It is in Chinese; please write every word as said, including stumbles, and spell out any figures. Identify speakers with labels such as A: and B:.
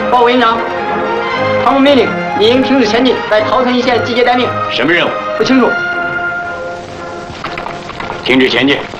A: 报委员长，唐部命令，你应停止前进，在桃城一线集结待命。
B: 什么任务？
A: 不清楚。
B: 停止前进。